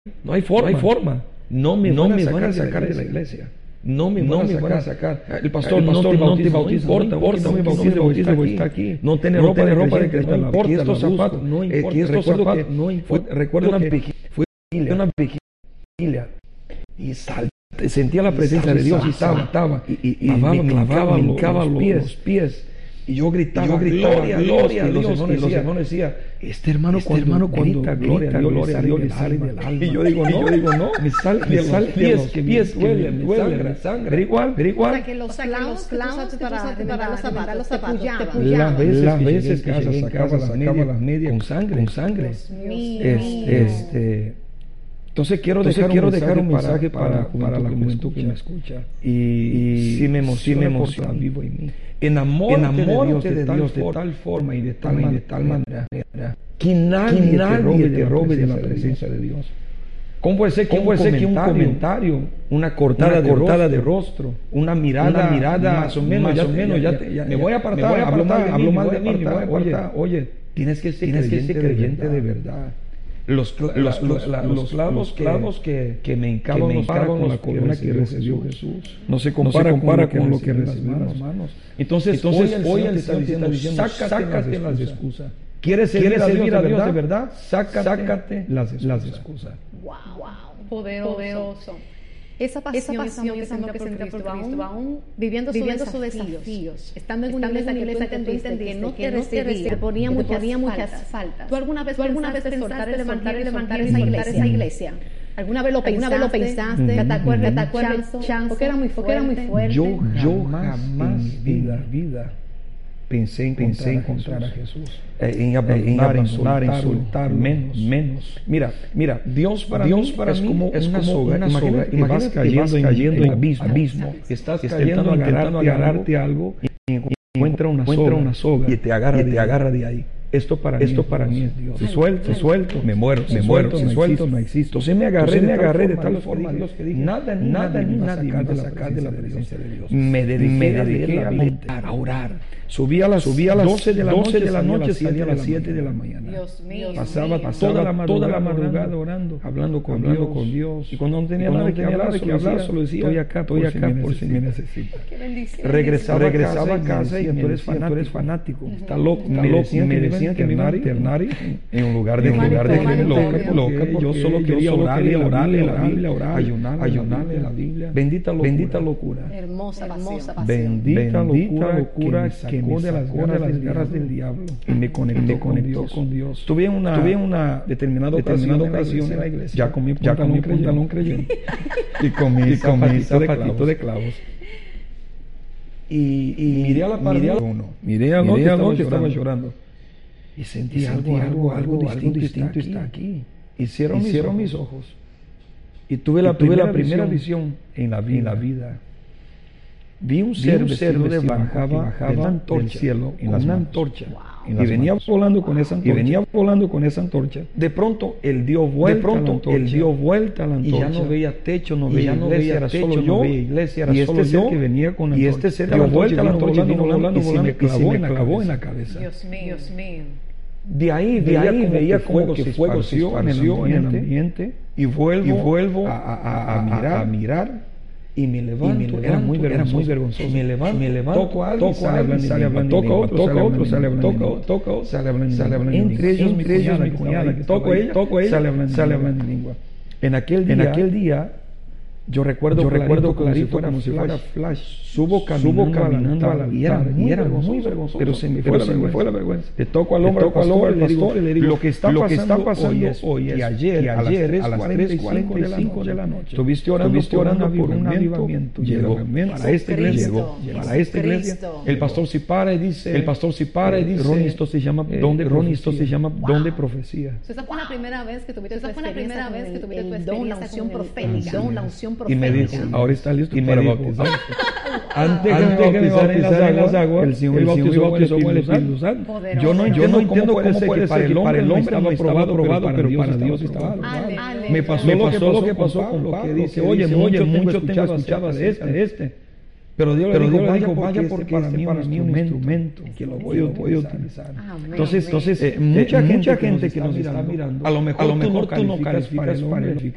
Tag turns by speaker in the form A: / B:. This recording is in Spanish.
A: No hay forma. No me van a sacar de la iglesia. No me van a sacar. El pastor no te bautiza, no importa, no me bautiza, voy a estar aquí. No tiene ropa de cristal, no importa, estos zapatos, no importa. Recuerdo que fue una vigilia y sentía la presencia de Dios y estaba y me clavaba los pies. Y yo gritaba, gloria a Dios, y los hermanos decían, este hermano cuando grita, gloria a Dios, le sale del alma. Y yo digo, no, me sale de los pies, duele, me sangre. Pero igual.
B: O sea, que los clavos para reventar los zapatos,
A: las veces que sacaba las medias con sangre. Entonces quiero dejar un mensaje para la juventud que me escucha. Y si me emociona, vivo en mí. Enamórate de Dios de tal forma y de tal manera que nadie te robe de la presencia de Dios. ¿Cómo puede ser que un comentario, una cortada de rostro, una mirada más o menos, ya me voy a apartar, hablo mal de mí, me voy a apartar? Oye, tienes que ser creyente de verdad. Los clavos que me hincaban con la corona que recibió Jesús no se compara con lo que recibimos. Entonces hoy el Señor te está diciendo, sácate las excusas. ¿Quieres servir a Dios de verdad? Sácate las excusas.
B: Wow, poderoso. Esa pasión que sentía por Cristo, aún viviendo sus desafíos, estando en una iglesia que tú entendiste que no te recibía, te ponía muchas faltas. ¿Tú alguna vez pensaste soltar y levantar esa iglesia? ¿Alguna vez lo pensaste? ¿Te acuerdas? Porque era muy fuerte.
A: Yo jamás en mi vida pensé encontrar a Jesús, en abandonar, en soltar, menos. Mira, Dios para mí es como una soga. Imagínate que vas cayendo en abismo. Estás cayendo intentando agarrarte algo y encuentra una soga y te agarra de ahí. Esto para mí es Dios. Si suelto, me muero, no existo. Entonces me agarré de tal forma Dios que dije, nada ni nadie me va a sacar de la presencia de Dios. Me dediqué a orar. Subía a las 12 de la noche, salía a las 7 de la mañana.
B: Dios mío.
A: Pasaba toda la madrugada orando, hablando con Dios. Y cuando no tenía nada que hablar, solo decía, estoy acá por si me necesitas.
B: Qué bendición.
A: Regresaba a casa y tú eres fanático. Está loco. Me decían que me iba a internar en un lugar de crimen loca. Yo solo quería orarle la Biblia, ayunarle la Biblia. Bendita locura.
B: Hermosa pasión.
A: Bendita locura que me sacó de las garras del diablo y me conectó con Dios. Tuve en una determinada ocasión en la iglesia, ya con mi pantalón creyente y con mi zapatito de clavos. Y miré a la pared miré al otro que estaba llorando y sentí algo distinto está aquí. Y cierro mis ojos y tuve la primera visión en la vida. Vi un ser vestido de blanco que bajaba del cielo en una antorcha. Y venía volando con esa antorcha. De pronto él dio vuelta a la antorcha. Y ya no veía techo, no veía iglesia, era solo yo. Y este ser que venía con la antorcha. Y este ser dio vuelta a la antorcha, vino volando y se me clavó en la cabeza.
B: Dios mío.
A: De ahí veía como que fuego se esparció en el ambiente. Y vuelvo a mirar. Y me levanto, era muy vergonzoso. Me levanto, toco a alguien, sale hablando, toca otro, sale hablando. Entre ellos mi cuñada, toco ella, sale hablando en lengua. En aquel día, yo recuerdo clarito como si fuera flash. Subo caminando al altar y era muy vergonzoso, pero se me fue la vergüenza. Le toco al hombre al pastor y le digo, lo que está pasando hoy es que ayer a las 3:45 de la noche estuviste orando por un avivamiento. Llegó para esta iglesia. El pastor se para y dice, Ronnie, esto se llama don de profecía.
B: Esa fue la primera vez que tuviste tu experiencia, la unción profética.
A: Y me dijo, ahora está listo para bautizar. Antes que me bautizara en las aguas, el Señor bautizó con el Espíritu Santo. Yo no entiendo cómo puede ser que para el hombre no estaba aprobado, pero para Dios estaba aprobado. Me pasó lo que pasó con lo que dice, oye, mucho tengo escuchado de este. Pero Dios le dijo, vaya porque para mí es un instrumento que lo voy a utilizar. Entonces, mucha gente que nos está mirando, a lo mejor tú no calificas para el hombre.